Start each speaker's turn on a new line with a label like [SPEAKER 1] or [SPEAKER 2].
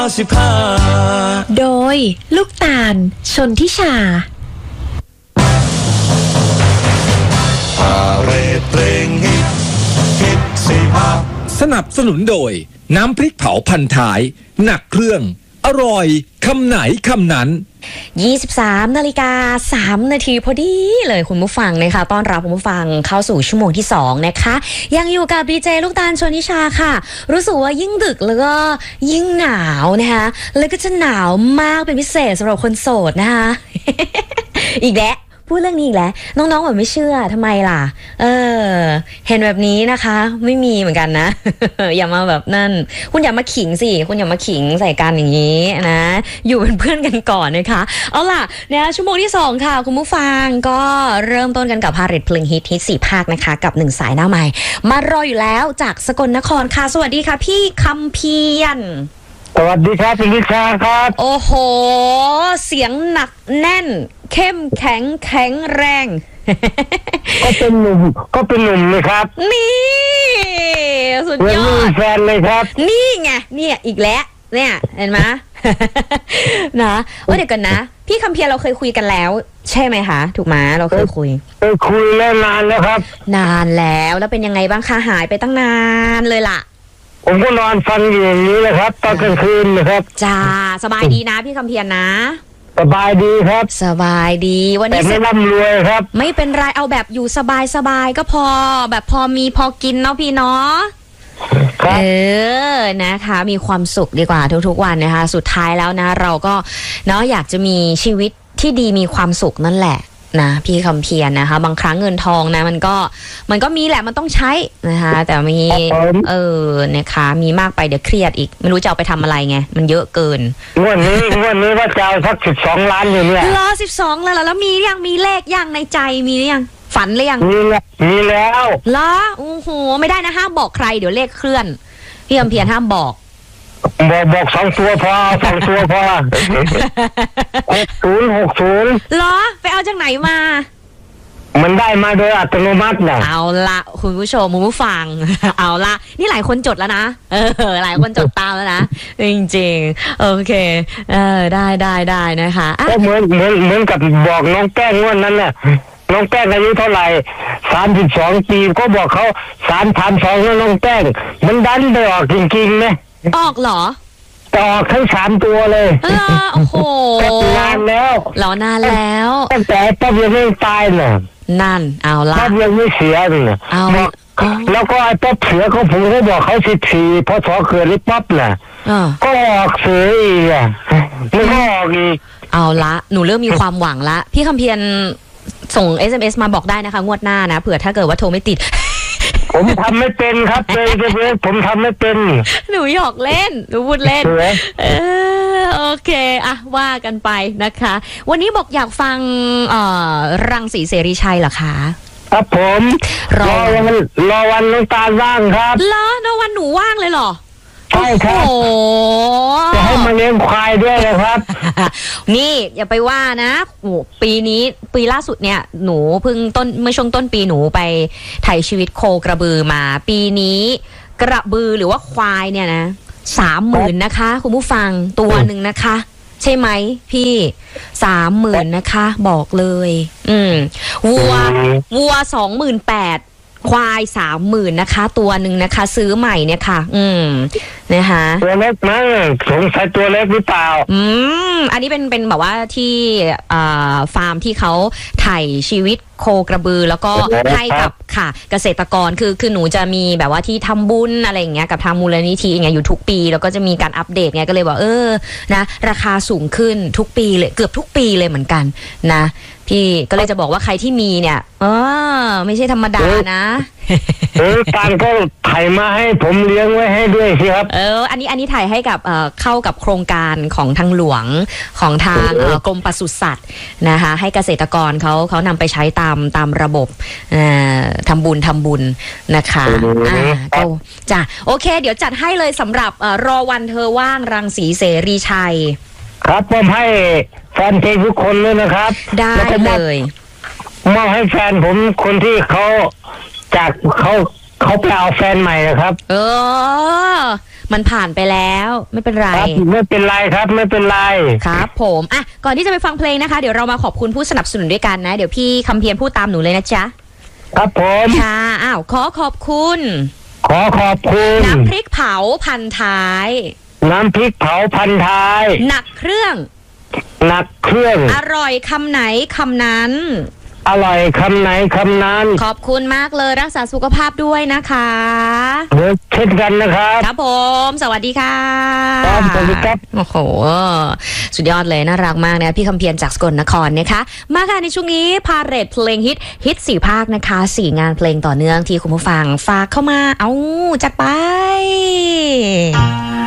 [SPEAKER 1] โดยลูกตาลชนทิชา
[SPEAKER 2] สนับสนุนโดยน้ำพริกเผาพันท้ายหนักเครื่องอร่อยคำไหนคำนั้น
[SPEAKER 3] 23:03 นาทีพอดีเลยคุณผู้ฟังนะคะต้อนรับคุณผู้ฟังเข้าสู่ชั่วโมงที่2นะคะยังอยู่กับดีเจลูกตาลชนทิชาค่ะรู้สึกว่ายิ่งดึกแล้วก็ยิ่งหนาวนะคะแล้วก็จะหนาวมากเป็นพิเศษสำหรับคนโสดนะคะ อีกแล้วพูดเรื่องนี้อีกแล้วน้องๆแบบไม่เชื่อทำไมล่ะเห็นแบบนี้นะคะไม่มีเหมือนกันนะ อย่ามาแบบนั่นคุณอย่ามาขิงสิคุณอย่ามาขิงใส่กันอย่างนี้นะอยู่เป็นเพื่อนกันก่อนนะคะเอาล่ะเนี่ยชั่วโมงที่2ค่ะคุณผู้ฟังก็เริ่มต้นกันกับพาเหรดเพลงฮิต4ภาคนะคะกับ1สายหน้าใหม่มารออยู่แล้วจากสกลนครค่ะสวัสดีค่ะพี่คำเพียร
[SPEAKER 4] สวัสดีครับคุณวิชาครับ
[SPEAKER 3] โอ้โหเสียงหนักแน่นเข้มแข็งแรง
[SPEAKER 4] ก็เป็นหนุ่มเลยครับ
[SPEAKER 3] นี่สุดยอด
[SPEAKER 4] แฟนเลยครับ
[SPEAKER 3] นี่ไงเนี่ยอีกแล้วเนี่ยเห็นไหม นะว่าเดี๋ยวกันนะพี่คำเพียรเราเคยคุยกันแล้วใช่ไหมคะถูกไหมเราเคยคุย
[SPEAKER 4] แล้วนานแล้วครับ
[SPEAKER 3] นานแล้วเป็นยังไงบ้างคะหายไปตั้งนานเลยล่ะ
[SPEAKER 4] ผมก็นอนฟังอยู่อย่างนี้เลยครับตอนกลางคืนนะครับ
[SPEAKER 3] จ้าสบายดีนะพี่คำเพียรนะ
[SPEAKER 4] สบายดีครับ
[SPEAKER 3] สบายดีวันนี้
[SPEAKER 4] แต่ไม่ร่ำรวยครับ
[SPEAKER 3] ไม่เป็นไรเอาแบบอยู่สบายก็พอแบบพอมีพอกินเนาะพี่เนาะนะคะมีความสุขดีกว่าทุกๆวันนะคะสุดท้ายแล้วนะเราก็เนาะอยากจะมีชีวิตที่ดีมีความสุขนั่นแหละนะพี่คำเพียรนะคะบางครั้งเงินทองนะมันก็มีแหละมันต้องใช้นะคะแต่มีนะคะมีมากไปเดี๋ยวเครียดอีกไม่รู้จะเอาไปทำอะไรไงมันเยอะเกิน
[SPEAKER 4] งวดนี้ว่าจะเอาสัก12 ล้านอยู่เนี่ย
[SPEAKER 3] รอ12แล้วมียังมีเลขยังในใจมีหรือยังฝันหรือยัง
[SPEAKER 4] มีแล้ว
[SPEAKER 3] เหรอโอ้โหไม่ได้นะห้ามบอกใครเดี๋ยวเลขเคลื่อนพี่คำเพียรห้ามบอก
[SPEAKER 4] 2 ตัวพอ2 ตัวพอ60
[SPEAKER 3] เหรอไปเอาจากไหนมา
[SPEAKER 4] มันได้มาโดยอัตโนมัตินะ
[SPEAKER 3] เอาละคุณผู้ชมผู้ฟังเอาละนี่หลายคนจดแล้วนะหลายคนจดตามแล้วนะจริงๆโอเคได้นะคะ
[SPEAKER 4] ก็เหมือนกับบอกน้องแป้งว่านั้นน่ะน้องแป้งอายุเท่าไหร่32 ปีก็บอกเขา332แล้วน้องแป้งมันดันไปออกจริงๆไหม
[SPEAKER 3] ออกเหรอ
[SPEAKER 4] ออกทั้ง3 ตัวเลย
[SPEAKER 3] โอ้โห
[SPEAKER 4] นานแล้ว
[SPEAKER 3] นานแล้ว
[SPEAKER 4] ตั้งแต่ป๊อบยังไม่ตายน่ะ
[SPEAKER 3] นั่นเอาละ
[SPEAKER 4] ป๊อบยังไม่เสียเลย
[SPEAKER 3] เอา
[SPEAKER 4] แล้วก็ไอ้ป๊อบเสียเขาผมก็บอกเขา14พศเกิดไอ้ป๊อบน่ะก็ออกเสียอีกมันก็ออกอีก
[SPEAKER 3] เอาละหนูเริ่มมีความหวังละพี่คำเพียรส่ง SMS มาบอกได้นะคะงวดหน้านะเผื่อถ้าเกิดว่าโทรไม่ติด
[SPEAKER 4] ผมทำไม่เป็นครับเลยผมทำไม่เป็น
[SPEAKER 3] หนูหยอกเล่นหนูพูดเล่นโอเคอะว่ากันไปนะคะวันนี้บอกอยากฟังรังสีเสรีชัยเหรอคะ
[SPEAKER 4] ครับผมรอวันน้องตาว่างครับ
[SPEAKER 3] รอวันหนูว่างเลยเหรอ
[SPEAKER 4] ใช่ครับจะให้มาเลี้ยงควายด้วยนะครับ
[SPEAKER 3] นี่อย่าไปว่านะปีล่าสุดเนี่ยหนูเพิ่งเมื่อช่วงต้นปีหนูไปไถ่ชีวิตโคกระบือมาปีนี้กระบือหรือว่าควายเนี่ยนะ30,000นะคะคุณผู้ฟังตัวหนึ่งนะคะใช่ไหมพี่30,000นะคะบอกเลยวัว28,000ควาย30,000นะคะตัวหนึ่งนะคะซื้อใหม่เนี่ยค่ะนะคะ
[SPEAKER 4] ตัวเล็กมั้งสงสัยตัวเล็กหรือเปล่า
[SPEAKER 3] อันนี้เป็นแบบว่าที่ฟาร์มที่เขาไถ่ชีวิตโคกระบือแล้วก็ให้กับค่ะเกษตรกรคือหนูจะมีแบบว่าที่ทำบุญอะไรอย่างเงี้ยกับทางมูลนิธิอย่างเงี้ยอยู่ทุกปีแล้วก็จะมีการอัปเดตไงก็เลยบอกนะราคาสูงขึ้นทุกปีเลยเกือบทุกปีเลยเหมือนกันนะพี่ก็เลยจะบอกว่าใครที่มีเนี่ยไม่ใช่ธรรมดานะ
[SPEAKER 4] ปานก็ถ่ายมาให้ผมเลี้ยงไว้ให้ด้วยสิครับ
[SPEAKER 3] อันนี้ถ่ายให้กับเข้ากับโครงการของทางหลวงของทางกรมปศุสัตว์นะคะให้เกษตรกรเขานำไปใช้ตามระบบทำบุญนะคะก็จ้ะโอเคเดี๋ยวจัดให้เลยสำหรับรอวันเธอว่างรังสีเสรีชัย
[SPEAKER 4] ครับผมให้แฟนเพลงทุกคนเลยนะครับ
[SPEAKER 3] ได้เลย
[SPEAKER 4] มอบให้แฟนผมคนที่เขาจากเขาเขาไปเอาแฟนใหม่ครับ
[SPEAKER 3] มันผ่านไปแล้วไม่เป็นไร
[SPEAKER 4] ครับไม่เป็นไรครับไม่เป็นไร
[SPEAKER 3] ครับผมอ่ะก่อนที่จะไปฟังเพลงนะคะเดี๋ยวเรามาขอบคุณผู้สนับสนุนด้วยกันนะเดี๋ยวพี่คำเพียรพูดตามหนูเลยนะจ๊ะ
[SPEAKER 4] ครับผม
[SPEAKER 3] ค่ะขอขอบคุณน้ำพริกเผาพันท้าย
[SPEAKER 4] น้ำพริกเผาพันท้าย
[SPEAKER 3] หนักเครื่อง อร่อยคำไหนคำนั้น
[SPEAKER 4] อร่อยคำไหนคำนั้น
[SPEAKER 3] ขอบคุณมากเลยรักษาสุขภาพด้วยนะคะ
[SPEAKER 4] เช่นกันนะครับ
[SPEAKER 3] ครับผมสวัสดีค่ะ
[SPEAKER 4] ครับสวัสดีครับ
[SPEAKER 3] โอ้โหสุดยอดเลยน่ารักมากนะพี่คำเพียรจากสกลนครนะคะมาค่ะในช่วงนี้พาเรทเพลงฮิต4ภาคนะคะ4งานเพลงต่อเนื่องที่คุณผู้ฟังฝากเข้ามาเอาจัดไป